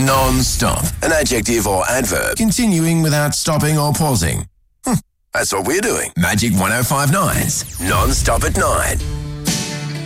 Non-stop. An adjective or adverb continuing without stopping or pausing. That's what we're doing. Magic 105.9's Non-Stop at 9.